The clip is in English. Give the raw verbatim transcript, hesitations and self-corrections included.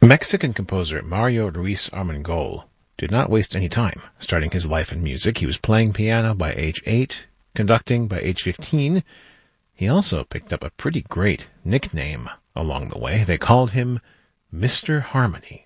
Mexican composer Mario Ruiz Armengol did not waste any time starting his life in music. He was playing piano by age eight, conducting by age fifteen. He also picked up a pretty great nickname along the way. They called him Mister Harmony.